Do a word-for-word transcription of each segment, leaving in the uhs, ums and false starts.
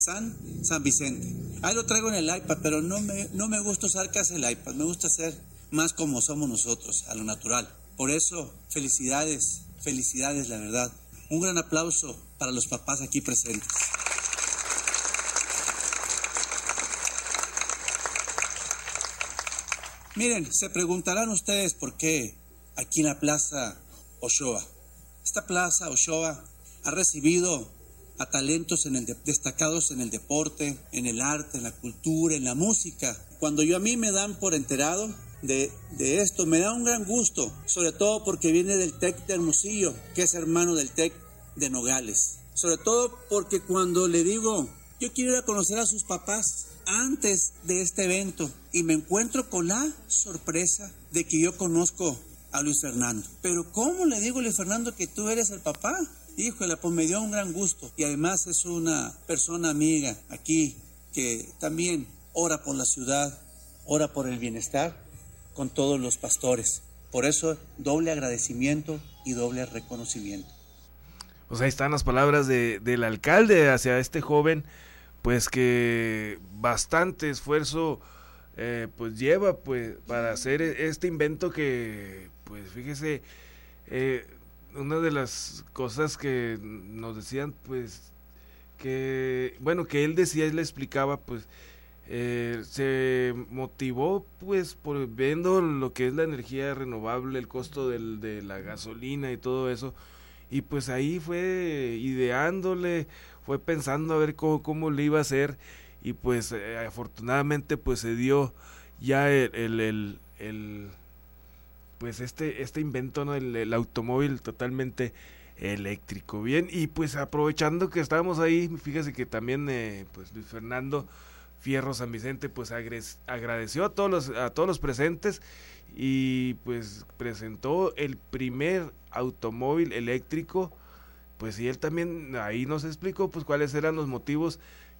San, San Vicente. Ahí lo traigo en el iPad, pero no me, no me gusta usar casi el iPad, me gusta ser más como somos nosotros, a lo natural. Por eso, felicidades, felicidades, la verdad. Un gran aplauso para los papás aquí presentes. Miren, se preguntarán ustedes por qué aquí en la Plaza Ochoa. Esta Plaza Ochoa ha recibido a talentos en el de, destacados en el deporte, en el arte, en la cultura, en la música. Cuando yo a mí me dan por enterado de, de esto, me da un gran gusto, sobre todo porque viene del TEC de Hermosillo, que es hermano del TEC de Nogales. Sobre todo porque cuando le digo, yo quiero ir a conocer a sus papás antes de este evento, y me encuentro con la sorpresa de que yo conozco a Luis Fernando. Pero ¿cómo le digo a Luis Fernando que tú eres el papá? Híjole, pues me dio un gran gusto. Y además es una persona amiga aquí que también ora por la ciudad, ora por el bienestar con todos los pastores. Por eso, doble agradecimiento y doble reconocimiento. Pues ahí están las palabras de, del alcalde hacia este joven, pues que bastante esfuerzo eh, pues lleva pues para hacer este invento que, pues fíjese, eh, una de las cosas que nos decían, pues, que, bueno, que él decía y le explicaba, pues, eh, se motivó, pues, por viendo lo que es la energía renovable, el costo del, de la gasolina y todo eso, y pues ahí fue ideándole, fue pensando a ver cómo, cómo le iba a hacer, y pues, eh, afortunadamente, pues, se dio ya el, el, el, el pues este este invento, ¿no? El, el automóvil totalmente eléctrico. Bien, y pues aprovechando que estábamos ahí, fíjese que también eh, pues Luis Fernando Fierro San Vicente pues agres, agradeció a todos los a todos los presentes y pues presentó el primer automóvil eléctrico, pues y él también ahí nos explicó pues cuáles eran los motivos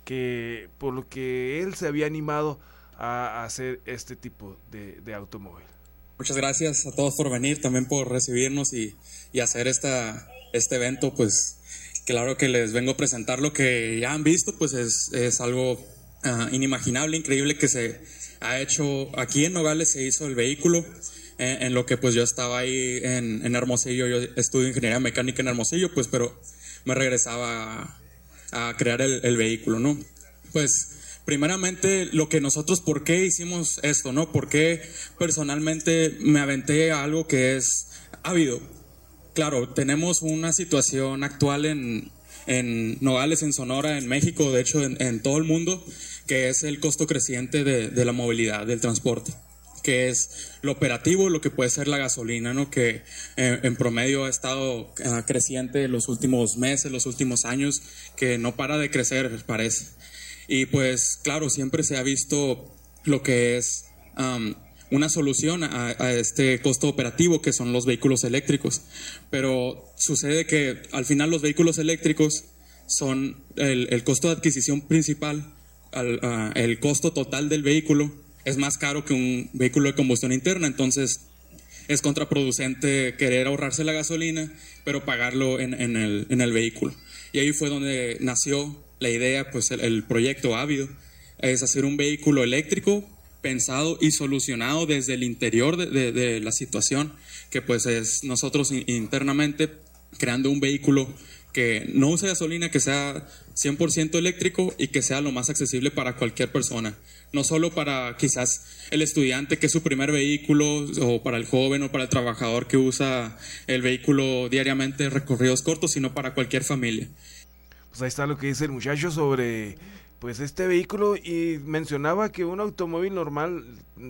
que por lo que él se había animado a, a hacer este tipo de, de automóvil. Muchas gracias a todos por venir, también por recibirnos y, y hacer esta, este evento. Pues claro que les vengo a presentar lo que ya han visto, pues es, es algo uh, inimaginable, increíble que se ha hecho aquí en Nogales. Se hizo el vehículo en, en lo que pues yo estaba ahí en, en Hermosillo. Yo estudio ingeniería mecánica en Hermosillo, pues pero me regresaba a, a crear el, el vehículo, ¿no? Pues primeramente, lo que nosotros, ¿por qué hicimos esto, no? ¿Por qué personalmente me aventé a algo que es ávido? Claro, tenemos una situación actual en, en Nogales, en Sonora, en México, de hecho en, en todo el mundo, que es el costo creciente de, de la movilidad, del transporte, que es lo operativo, lo que puede ser la gasolina, ¿no? Que eh, en promedio ha estado uh, creciente los últimos meses, los últimos años, que no para de crecer, parece. Y pues claro, siempre se ha visto lo que es um, una solución a, a este costo operativo, que son los vehículos eléctricos. Pero sucede que al final los vehículos eléctricos son el, el costo de adquisición principal, al, uh, el costo total del vehículo es más caro que un vehículo de combustión interna. Entonces es contraproducente querer ahorrarse la gasolina, pero pagarlo en, en, el, en el vehículo. Y ahí fue donde nació la idea, pues el, el proyecto Ávido, es hacer un vehículo eléctrico pensado y solucionado desde el interior de, de, de la situación, que pues es nosotros internamente creando un vehículo que no use gasolina, que sea cien por ciento eléctrico y que sea lo más accesible para cualquier persona. No solo para quizás el estudiante que es su primer vehículo, o para el joven o para el trabajador que usa el vehículo diariamente en recorridos cortos, sino para cualquier familia. Pues ahí está lo que dice el muchacho sobre pues este vehículo, y mencionaba que un automóvil normal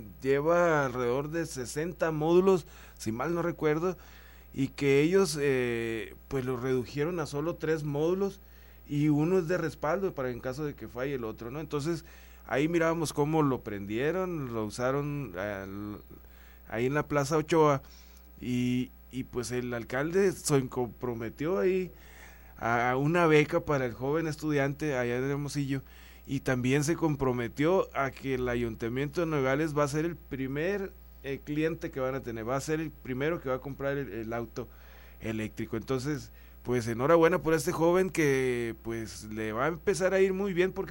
lleva alrededor de sesenta módulos, si mal no recuerdo, y que ellos eh, pues lo redujeron a solo tres módulos, y uno es de respaldo para en caso de que falle el otro, ¿no? Entonces ahí mirábamos cómo lo prendieron, lo usaron eh, ahí en la Plaza Ochoa, y, y pues el alcalde se comprometió ahí a una beca para el joven estudiante allá en Hermosillo, y también se comprometió a que el Ayuntamiento de Nogales va a ser el primer eh, cliente que van a tener, va a ser el primero que va a comprar el, el auto eléctrico. Entonces pues enhorabuena por este joven que pues le va a empezar a ir muy bien porque